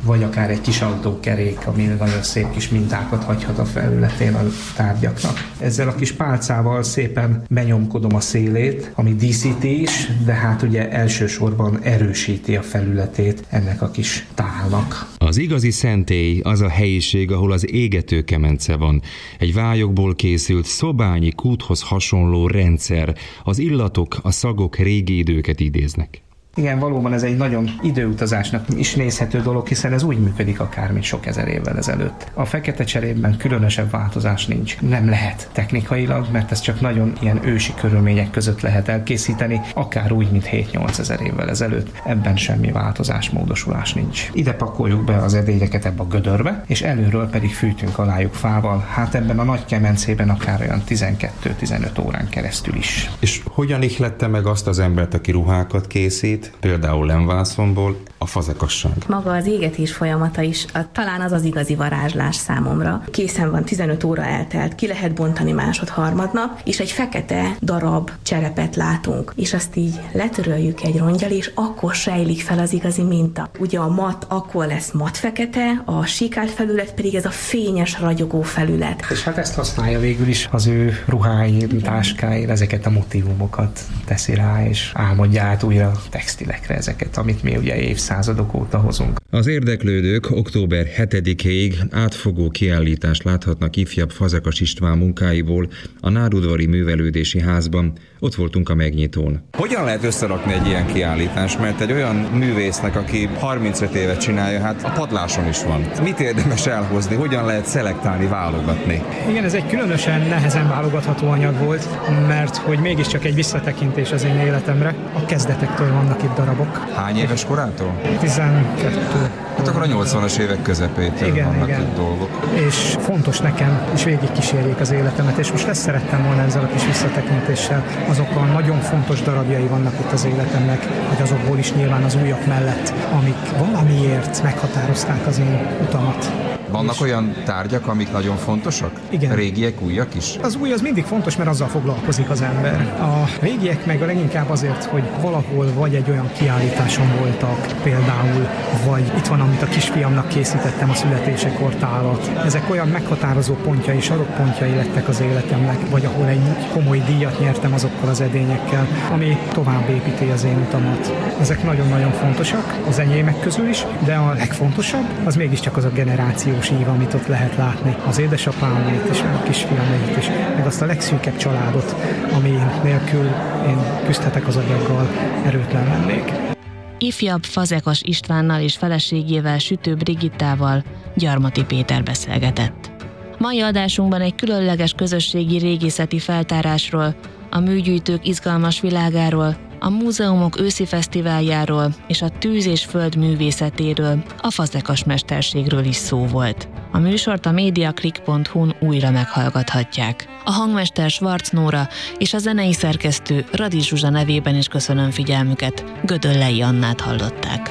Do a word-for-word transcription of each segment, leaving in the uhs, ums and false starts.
vagy akár egy kis autókerék, ami nagyon szép kis mintákat hagyhat a felületén a tárgyaknak. Ezzel a kis pálcával szépen benyomkodom a szélét, ami díszíti is, de hát ugye elsősorban erősíti a felületét ennek a kis tálnak. Az igazi szentély az a helyiség, ahol az égető kemence van. Egy vályokból készült szobányi kúthoz hasonló rendszer. Az illatok, a szagok régi időket idéznek. Igen, valóban ez egy nagyon időutazásnak is nézhető dolog, hiszen ez úgy működik akár, mint sok ezer évvel ezelőtt. A fekete cserépben különösebb változás nincs. Nem lehet technikailag, mert ez csak nagyon ilyen ősi körülmények között lehet elkészíteni, akár úgy, mint hét-nyolc ezer évvel ezelőtt. Ebben semmi változás, módosulás nincs. Ide pakoljuk be az edényeket ebbe a gödörbe, és előről pedig fűtünk alájuk fával. Hát ebben a nagy kemencében akár olyan tizenkét-tizenöt órán keresztül is. És hogyan ihlette meg azt az embert, aki ruhákat készít, például lemvászonból, a fazekasság? Maga az égetés folyamata is, a, talán az az igazi varázslás számomra. Készen van, tizenöt óra eltelt, ki lehet bontani másod-harmadnap, és egy fekete darab cserepet látunk, és azt így letöröljük egy rongyal, és akkor sejlik fel az igazi minta. Ugye a mat akkor lesz mat fekete, a síkált felület pedig ez a fényes, ragyogó felület. És hát ezt használja végül is az ő ruháin, táskáin, ezeket a motívumokat teszi rá, és álmodja át újra textilekre ezeket, amit mi ugye évszázadok óta hozunk. Az érdeklődők október hetedikéig átfogó kiállítást láthatnak ifjabb Fazekas István munkáiból a Nádudvari Művelődési Házban. Ott voltunk a megnyitón. Hogyan lehet összerakni egy ilyen kiállítást? Mert egy olyan művésznek, aki harmincöt évet csinálja, hát a padláson is van. Mit érdemes elhozni? Hogyan lehet szelektálni, válogatni? Igen, ez egy különösen nehezen válogatható anyag volt, mert hogy mégiscsak egy visszatekintés az én életemre. A kezdetektől vannak itt darabok. Hány éves korától? tizenkettő. Hát akkor a nyolcvanas évek közepétől igen, vannak igen. itt dolgok. És fontos nekem, és végig kísérjék az életemet, és most ezt szerettem volna ezzel a kis visszatekintéssel. Azok a nagyon fontos darabjai vannak itt az életemnek, hogy azokból is nyilván az újak mellett, amik valamiért meghatározták az én utamat. Vannak és olyan tárgyak, amik nagyon fontosak? Igen. Régiek, újak is? Az új az mindig fontos, mert azzal foglalkozik az ember. A régiek meg a leginkább azért, hogy valahol vagy egy olyan kiállításon voltak, például, vagy itt van, amit a kisfiamnak készítettem, a születésekor tálat. Ezek olyan meghatározó pontjai, sarokpontjai lettek az életemnek, vagy ahol egy komoly díjat nyertem azokkal az edényekkel, ami tovább építi az én utamat. Ezek nagyon-nagyon fontosak, az enyémek közül is, de a legfontosabb az mégiscsak az a generációs ív, amit ott lehet látni. Az édesapámét és a kisfiamét is, meg azt a legszűkebb családot, ami nélkül én küzdhetek az agyaggal, erőtlen lennék. Ifjabb Fazekas Istvánnal és feleségével, Sütő Brigittával Gyarmati Péter beszélgetett. Mai adásunkban egy különleges közösségi régészeti feltárásról, a műgyűjtők izgalmas világáról, a múzeumok őszi fesztiváljáról és a tűz és föld művészetéről, a fazekas mesterségről is szó volt. A műsort a mediaclick pont hu-n újra meghallgathatják. A hangmester Schwarz Nóra és a zenei szerkesztő Radi Zsuzsa nevében is köszönöm figyelmüket. Gödöllei Annát hallották.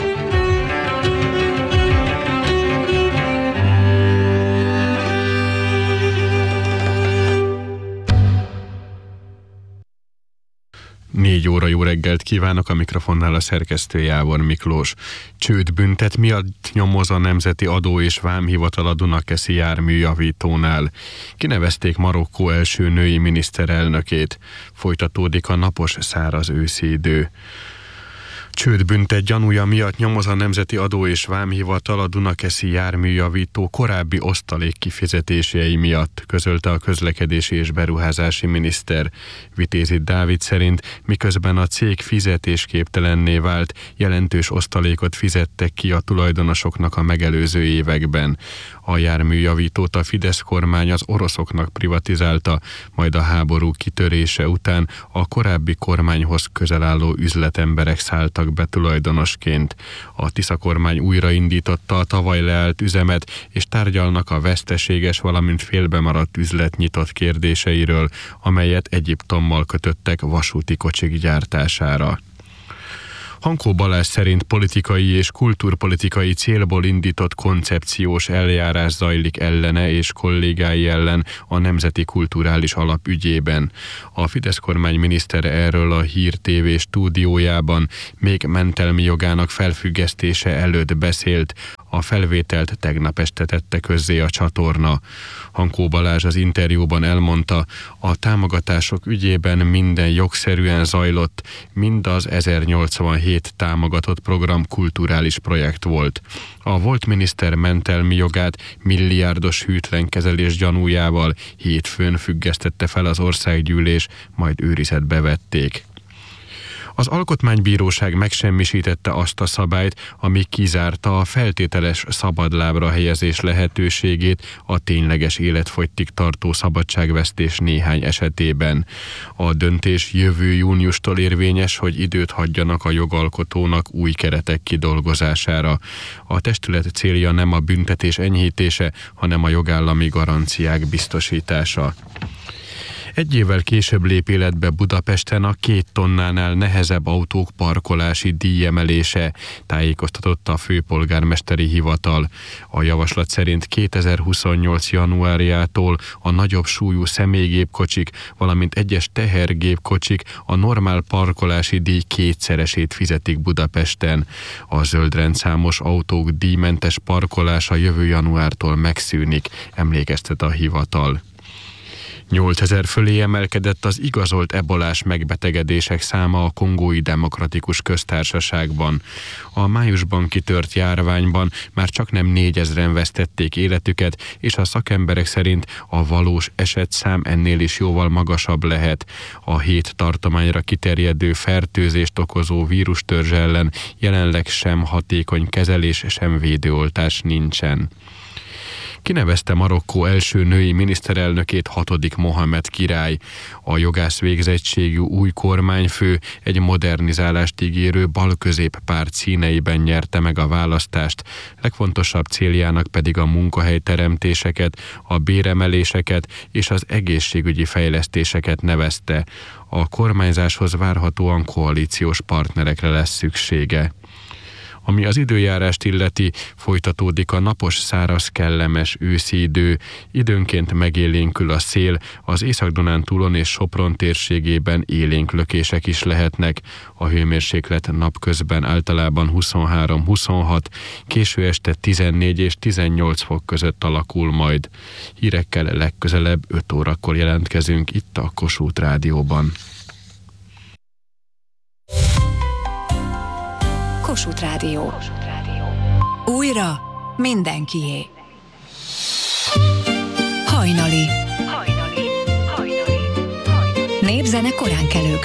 Négy óra jó reggelt kívánok, a mikrofonnál a szerkesztő Jávor Miklós. Csődbüntet miatt nyomoz a Nemzeti Adó és Vámhivatal a Dunakeszi járműjavítónál. Kinevezték Marokkó első női miniszterelnökét. Folytatódik a napos, száraz őszi idő. Csődbüntet gyanúja miatt nyomoz a Nemzeti Adó és Vámhivatal a Dunakeszi járműjavító korábbi osztalék kifizetései miatt, közölte a közlekedési és beruházási miniszter. Vitézi Dávid szerint, miközben a cég fizetésképtelenné vált, jelentős osztalékot fizettek ki a tulajdonosoknak a megelőző években. A járműjavítót a Fidesz kormány az oroszoknak privatizálta, majd a háború kitörése után a korábbi kormányhoz közel álló üzletemberek szálltak be tulajdonosként. A Tisza kormány újraindította a tavaly leállt üzemet, és tárgyalnak a veszteséges, valamint félbemaradt üzlet nyitott kérdéseiről, amelyet Egyiptommal kötöttek vasúti kocsik gyártására. Hankó Balázs szerint politikai és kultúrpolitikai célból indított koncepciós eljárás zajlik ellene és kollégái ellen a Nemzeti Kulturális Alap ügyében. A Fidesz kormány minisztere erről a Hír té vé stúdiójában még mentelmi jogának felfüggesztése előtt beszélt. A felvételt tegnap este tette közzé a csatorna. Hankó Balázs az interjúban elmondta, a támogatások ügyében minden jogszerűen zajlott, mind az ezernyolcvanhét támogatott program kulturális projekt volt. A volt miniszter mentelmi jogát milliárdos hűtlenkezelés gyanújával hétfőn függesztette fel az országgyűlés, majd őrizetbe vették. Az Alkotmánybíróság megsemmisítette azt a szabályt, ami kizárta a feltételes szabadlábra helyezés lehetőségét a tényleges életfogytig tartó szabadságvesztés néhány esetében. A döntés jövő júniustól érvényes, hogy időt hagyjanak a jogalkotónak új keretek kidolgozására. A testület célja nem a büntetés enyhítése, hanem a jogállami garanciák biztosítása. Egy évvel később lép életbe Budapesten a két tonnánál nehezebb autók parkolási díjemelése, tájékoztatott a főpolgármesteri hivatal. A javaslat szerint kétezer-huszonnyolc januárjától a nagyobb súlyú személygépkocsik, valamint egyes tehergépkocsik a normál parkolási díj kétszeresét fizetik Budapesten. A zöldrendszámos autók díjmentes parkolása jövő januártól megszűnik, emlékeztet a hivatal. nyolcezer fölé emelkedett az igazolt ebolás megbetegedések száma a Kongói Demokratikus Köztársaságban. A májusban kitört járványban már csaknem négyezren vesztették életüket, és a szakemberek szerint a valós esetszám ennél is jóval magasabb lehet. A hét tartományra kiterjedő fertőzést okozó vírustörzs ellen jelenleg sem hatékony kezelés, sem védőoltás nincsen. Kinevezte Marokkó első női miniszterelnökét hatodik Mohamed király. A jogász végzettségű új kormányfő egy modernizálást ígérő bal-közép párt színeiben nyerte meg a választást, legfontosabb céljának pedig a munkahelyteremtéseket, a béremeléseket és az egészségügyi fejlesztéseket nevezte. A kormányzáshoz várhatóan koalíciós partnerekre lesz szüksége. Ami az időjárást illeti, folytatódik a napos, száraz, kellemes őszi idő, időnként megélénkül a szél, az Észak-Dunántúlon és Sopron térségében élénk lökések is lehetnek. A hőmérséklet napközben általában huszonhárom-huszonhat, késő este tizennégy és tizennyolc fok között alakul majd. Hírekkel legközelebb öt órakor jelentkezünk itt a Kossuth Rádióban. Kossuth Rádió. Újra mindenkié. Hajnali. Népzene koránkelőktől.